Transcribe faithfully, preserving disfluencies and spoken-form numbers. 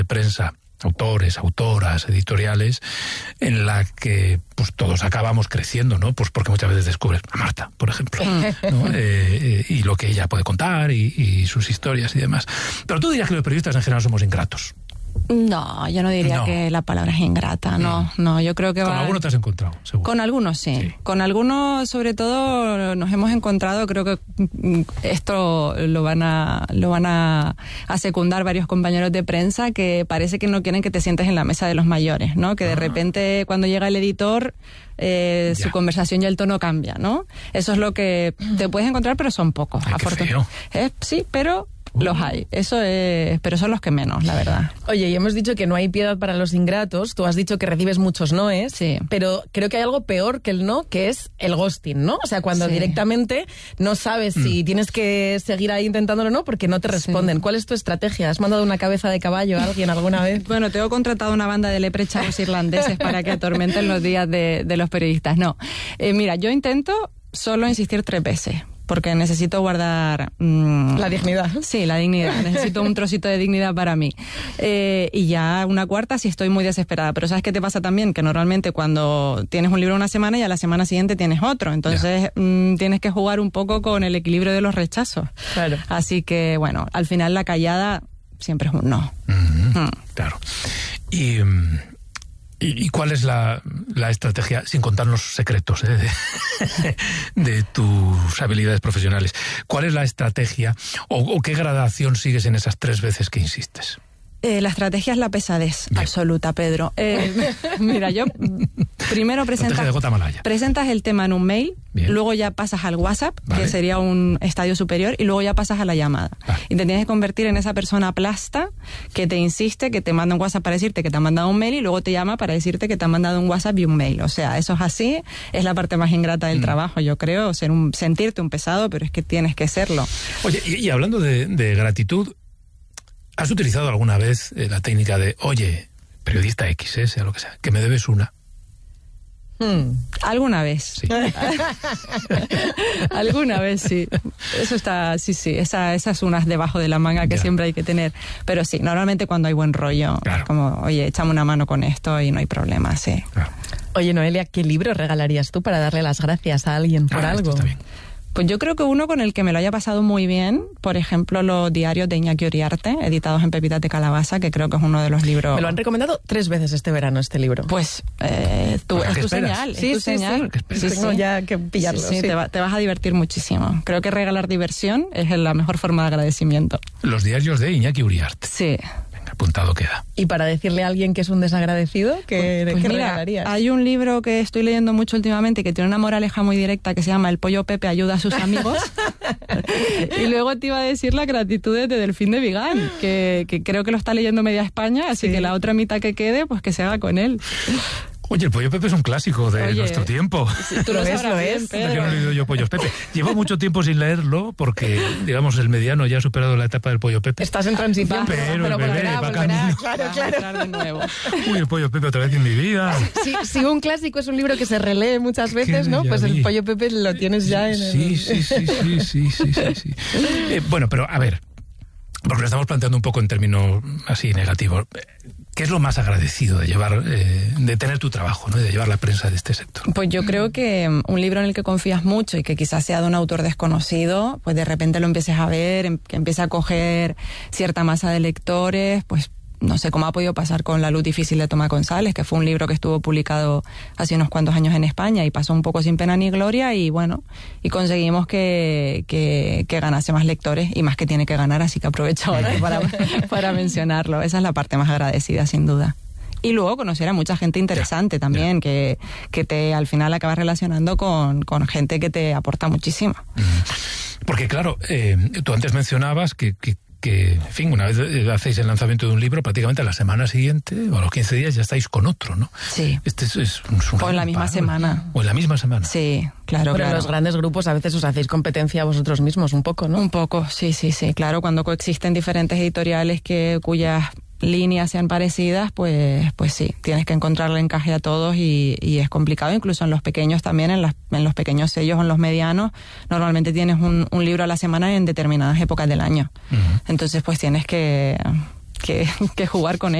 de prensa, autores, autoras, editoriales, en la que pues todos acabamos creciendo, ¿no? Pues porque muchas veces descubres a Marta, por ejemplo, ¿no? eh, eh, y lo que ella puede contar y, y sus historias y demás. Pero tú dirías que los periodistas en general somos ingratos. No, yo no diría no. que la palabra es ingrata, no, no, no yo creo que Con va... algunos te has encontrado, seguro. Con algunos sí. sí, con algunos sobre todo nos hemos encontrado, creo que esto lo van a lo van a, a secundar varios compañeros de prensa, que parece que no quieren que te sientes en la mesa de los mayores, ¿no? Que de ah. repente cuando llega el editor eh, su conversación y el tono cambia, ¿no? Eso es lo que te puedes encontrar, pero son pocos. Ay, qué feo. Eh, sí, pero... Los hay, eso es, pero son los que menos, la verdad. Oye, y hemos dicho que no hay piedad para los ingratos, tú has dicho que recibes muchos noes, sí. pero creo que hay algo peor que el no, que es el ghosting, ¿no? O sea, cuando sí. directamente no sabes mm. si tienes que seguir ahí intentándolo o no, porque no te responden. Sí. ¿Cuál es tu estrategia? ¿Has mandado una cabeza de caballo a alguien alguna vez? Bueno, tengo contratado una banda de leprechavos irlandeses para que atormenten los días de, de los periodistas. No, eh, mira, yo intento solo insistir tres veces. Porque necesito guardar... Mmm, la dignidad. Sí, la dignidad. Necesito un trocito de dignidad para mí. Eh, y ya una cuarta si estoy muy desesperada. Pero ¿sabes qué te pasa también? Que normalmente cuando tienes un libro una semana y a la semana siguiente tienes otro. Entonces mmm, tienes que jugar un poco con el equilibrio de los rechazos. Claro. Así que, bueno, al final la callada siempre es un no. Mm-hmm. Mm. Claro. Y... Um... ¿Y cuál es la, la estrategia, sin contar los secretos eh, de, de tus habilidades profesionales? ¿Cuál es la estrategia o, o qué gradación sigues en esas tres veces que insistes? Eh, la estrategia es la pesadez Bien. absoluta, Pedro. Eh, mira, yo primero presentas, de Guatemala. presentas el tema en un mail, Bien. luego ya pasas al WhatsApp, vale. que sería un estadio superior, y luego ya pasas a la llamada. Vale. Y te tienes que convertir en esa persona plasta que te insiste, que te manda un WhatsApp para decirte que te ha mandado un mail y luego te llama para decirte que te ha mandado un WhatsApp y un mail. O sea, eso es así, es la parte más ingrata del mm. trabajo, yo creo, ser un, sentirte un pesado, pero es que tienes que serlo. Oye, y, y hablando de, de gratitud, ¿has utilizado alguna vez eh, la técnica de, oye, periodista X, eh, sea lo que sea, que me debes una? Hmm. Alguna vez. Sí. Alguna vez, sí. Eso está, sí, sí. Esa, esas unas debajo de la manga que ya. siempre hay que tener. Pero sí, normalmente cuando hay buen rollo, claro. es como, oye, échame una mano con esto y no hay problema, sí. Claro. Oye, Noelia, ¿qué libro regalarías tú para darle las gracias a alguien por ah, algo? Esto está bien. Pues yo creo que uno con el que me lo haya pasado muy bien, por ejemplo, los diarios de Iñaki Uriarte, editados en Pepitas de Calabaza, que creo que es uno de los libros... Me lo han recomendado tres veces este verano, este libro. Pues eh, tú, pues, es tu esperas? señal, sí, es tu sí, señal. Sí, sí, Tengo sí. ya que pillarlo. Sí, sí, sí. Te, va, te vas a divertir muchísimo. Creo que regalar diversión es la mejor forma de agradecimiento. Los diarios de Iñaki Uriarte. Sí. Apuntado queda. Y para decirle a alguien que es un desagradecido, ¿qué, pues, pues ¿qué mira, regalarías? Hay un libro que estoy leyendo mucho últimamente que tiene una moraleja muy directa que se llama El pollo Pepe ayuda a sus amigos. Y luego te iba a decir las gratitudes de Delfín de Vigán, que, que creo que lo está leyendo media España, así sí. que la otra mitad que quede, pues que se haga con él. Oye, el Pollo Pepe es un clásico de Oye, nuestro tiempo. Sí, tú lo ves, lo es. Que no he leído yo Pollos Pepe. Llevo mucho tiempo sin leerlo porque, digamos, el mediano ya ha superado la etapa del Pollo Pepe. Estás en transición. Pero, pero el bebé volverá, va volverá, camino. Claro, claro. De nuevo. Uy, el Pollo Pepe otra vez en mi vida. Si, si un clásico es un libro que se relee muchas veces, ¿no? Pues el Pollo Pepe lo tienes ya en el... Sí, sí, sí, sí, sí, sí, sí, sí. Eh, bueno, pero a ver, porque lo estamos planteando un poco en términos así negativos. ¿Qué es lo más agradecido de llevar, eh, de tener tu trabajo, ¿no? De llevar la prensa de este sector? Pues yo creo que un libro en el que confías mucho y que quizás sea de un autor desconocido, pues de repente lo empieces a ver, que empiece a coger cierta masa de lectores, pues no sé cómo ha podido pasar con La luz difícil de Tomás González, que fue un libro que estuvo publicado hace unos cuantos años en España y pasó un poco sin pena ni gloria y bueno, y conseguimos que, que, que ganase más lectores y más que tiene que ganar, así que aprovecho ahora para, para mencionarlo. Esa es la parte más agradecida, sin duda. Y luego conocer a mucha gente interesante yeah, también, yeah. que, que te al final acabas relacionando con, con gente que te aporta muchísimo. Porque claro, eh, tú antes mencionabas que... que que, en fin, una vez hacéis el lanzamiento de un libro, prácticamente a la semana siguiente, o a los quince días, ya estáis con otro, ¿no? Sí. Este es, es un, es un o en la misma paro, semana. O en la misma semana. Sí, claro, Pero claro. en los grandes grupos a veces os hacéis competencia a vosotros mismos, un poco, ¿no? Un poco, sí, sí, sí. Claro, cuando coexisten diferentes editoriales que cuyas líneas sean parecidas, pues pues sí, tienes que encontrarle encaje a todos y, y es complicado, incluso en los pequeños también, en, las, en los pequeños sellos o en los medianos, normalmente tienes un, un libro a la semana en determinadas épocas del año. Uh-huh. Entonces pues tienes que, que, que jugar con